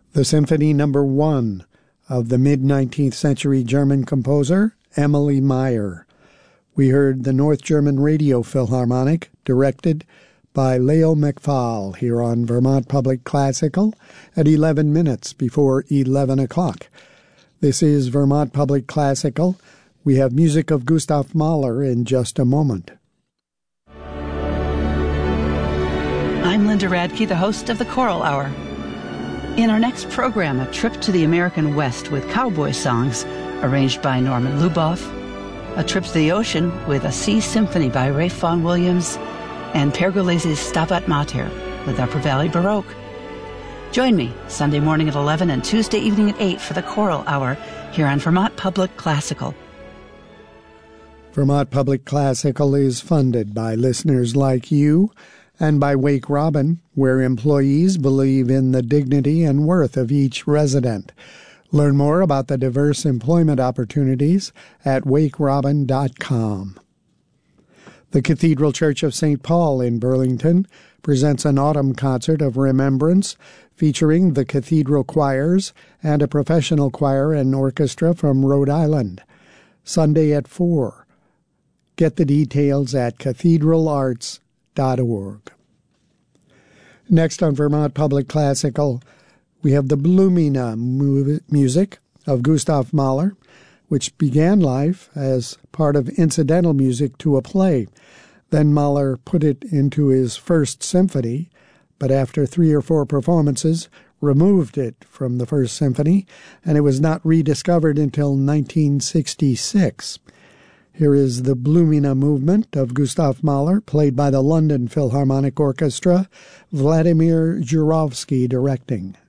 The Symphony No. 1 of the mid-19th century German composer Emily Meyer. We heard the North German Radio Philharmonic, directed by Leo McFall, here on Vermont Public Classical at 11 minutes before 11 o'clock. This is Vermont Public Classical. We have music of Gustav Mahler in just a moment. I'm Linda Radke, the host of the Choral Hour. In our next program, a trip to the American West with cowboy songs arranged by Norman Luboff, a trip to the ocean with a sea symphony by Ralph Vaughan Williams, and Pergolese's Stabat Mater with Upper Valley Baroque. Join me Sunday morning at 11 and Tuesday evening at 8 for the Choral Hour here on Vermont Public Classical. Vermont Public Classical is funded by listeners like you and by Wake Robin, where employees believe in the dignity and worth of each resident. Learn more about the diverse employment opportunities at wakerobin.com. The Cathedral Church of St. Paul in Burlington presents an autumn concert of remembrance featuring the Cathedral Choirs and a professional choir and orchestra from Rhode Island. Sunday at 4. Get the details at cathedralarts.org. Next on Vermont Public Classical, we have the Blumina music of Gustav Mahler, which began life as part of incidental music to a play. Then Mahler put it into his first symphony, but after 3 or 4 performances, removed it from the first symphony, and it was not rediscovered until 1966. Here is the Blumina movement of Gustav Mahler, played by the London Philharmonic Orchestra, Vladimir Jurovsky directing.